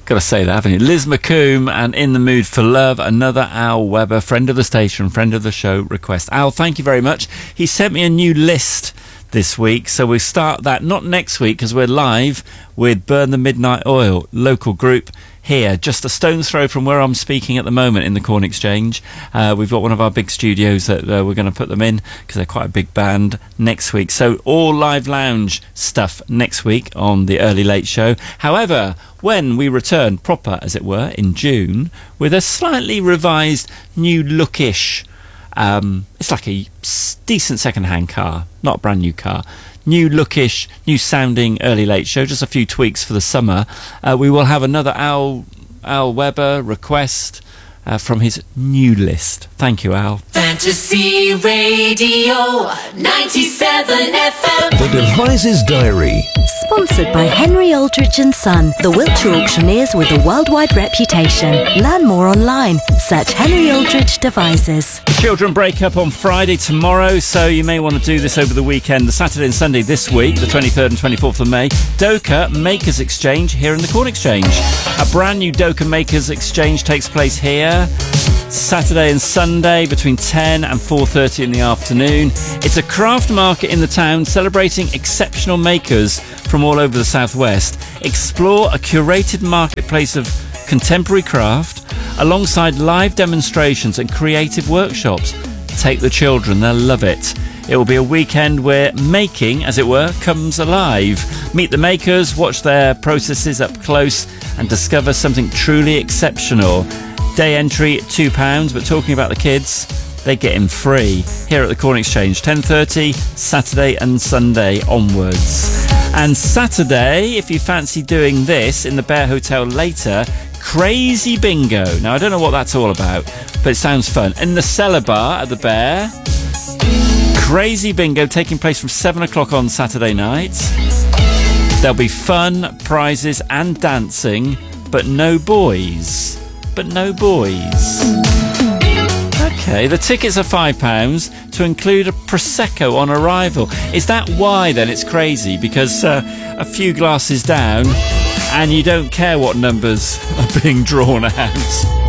Got to say that, haven't you? Liz McComb and In the Mood for Love, another Al Weber, friend of the station, friend of the show request. Al, thank you very much. He sent me a new list this week, so we'll start that not next week because we're live with Burn the Midnight Oil, local group here, just a stone's throw from where I'm speaking at the moment in the Corn Exchange. We've got one of our big studios that we're going to put them in because they're quite a big band next week. So all live lounge stuff next week on the Early Late Show. However, when we return proper, as it were, in June with a slightly revised, new lookish, it's like a decent second-hand car, not a brand new car. New lookish, new sounding Early Late Show, just a few tweaks for the summer. We will have another Al Weber request from his new list. Thank you, Al. Fantasy Radio 97 FM. The Devices Diary. Sponsored by Henry Aldridge & Son, the Wiltshire auctioneers with a worldwide reputation. Learn more online. Search Henry Aldridge Devices. Children break up on Friday tomorrow, so you may want to do this over the weekend. The Saturday and Sunday this week, the 23rd and 24th of May, Doka Makers Exchange here in the Corn Exchange. A brand new Doka Makers Exchange takes place here Saturday and Sunday between 10 and 4:30 in the afternoon. It's a craft market in the town celebrating exceptional makers from all over the southwest. Explore a curated marketplace of contemporary craft alongside live demonstrations and creative workshops. Take the children, they'll love it. It will be a weekend where making, as it were, comes alive. Meet the makers, watch their processes up close and discover something truly exceptional. Day entry £2, but talking about the kids, they get in free here at the Corn Exchange, 10:30 Saturday and Sunday onwards. And Saturday, if you fancy doing this in the Bear Hotel later, Crazy Bingo. Now I don't know what that's all about, but it sounds fun. In the Cellar Bar at the Bear, Crazy Bingo taking place from 7 o'clock on Saturday night. There'll be fun, prizes and dancing, but no boys. Okay, the tickets are £5 to include a Prosecco on arrival. Is that why then it's crazy? Because a few glasses down and you don't care what numbers are being drawn out.